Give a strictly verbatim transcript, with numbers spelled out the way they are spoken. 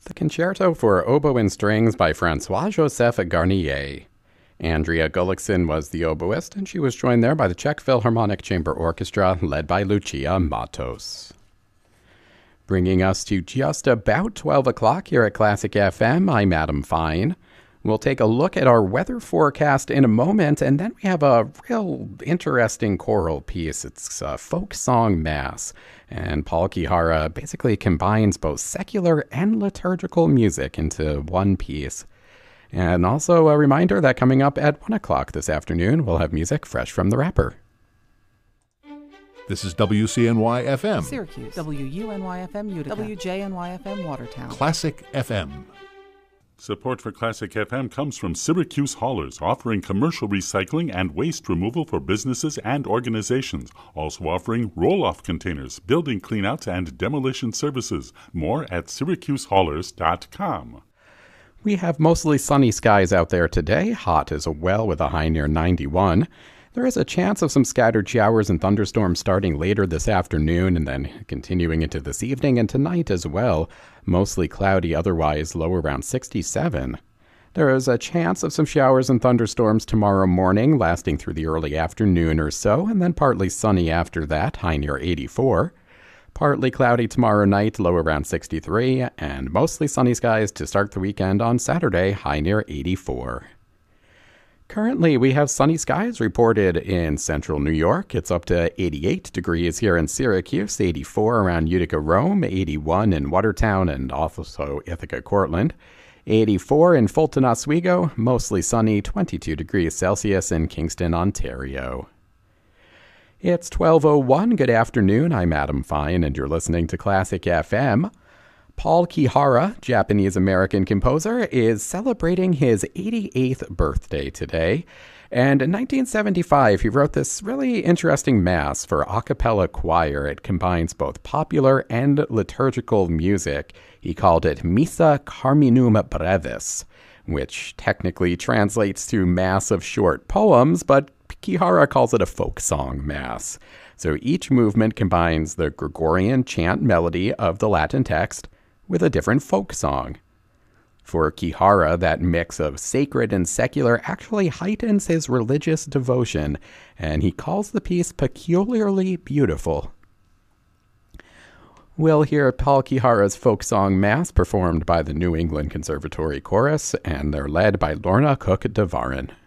The Concerto for Oboe and Strings by Francois-Joseph Garnier. Andrea Gullikson was the oboist, and she was joined there by the Czech Philharmonic Chamber Orchestra, led by Lucia Matos. Bringing us to just about twelve o'clock here at Classic F M, I'm Adam Fine. We'll take a look at our weather forecast in a moment, and then we have a real interesting choral piece. It's a folk song mass, and Paul Kihara basically combines both secular and liturgical music into one piece. And also a reminder that coming up at one o'clock this afternoon, we'll have music fresh from the rapper. This is W C N Y F M. Syracuse. W U N Y F M Utica. W J N Y F M Watertown. Classic F M. Support for Classic F M comes from Syracuse Haulers, offering commercial recycling and waste removal for businesses and organizations. Also offering roll-off containers, building cleanouts, and demolition services. More at syracuse haulers dot com. We have mostly sunny skies out there today, hot as well with a high near ninety-one. There is a chance of some scattered showers and thunderstorms starting later this afternoon and then continuing into this evening and tonight as well. Mostly cloudy, otherwise low around sixty-seven. There is a chance of some showers and thunderstorms tomorrow morning, lasting through the early afternoon or so, and then partly sunny after that, high near eighty-four. Partly cloudy tomorrow night, low around sixty-three, and mostly sunny skies to start the weekend on Saturday, high near eighty-four. Currently, we have sunny skies reported in central New York. It's up to eighty-eight degrees here in Syracuse, eighty-four around Utica, Rome, eighty-one in Watertown and also Ithaca, Cortland, eighty-four in Fulton, Oswego, mostly sunny, twenty-two degrees Celsius in Kingston, Ontario. It's twelve oh one. Good afternoon. I'm Adam Fine, and you're listening to Classic F M. Paul Kihara, Japanese-American composer, is celebrating his eighty-eighth birthday today. And in nineteen seventy-five, he wrote this really interesting mass for a cappella choir. It combines both popular and liturgical music. He called it Missa Carminum Brevis, which technically translates to Mass of Short Poems, but Kihara calls it a folk song mass. So each movement combines the Gregorian chant melody of the Latin text with a different folk song. For Kihara, that mix of sacred and secular actually heightens his religious devotion, and he calls the piece peculiarly beautiful. We'll hear Paul Kihara's folk song mass performed by the New England Conservatory Chorus, and they're led by Lorna Cook-DeVarin.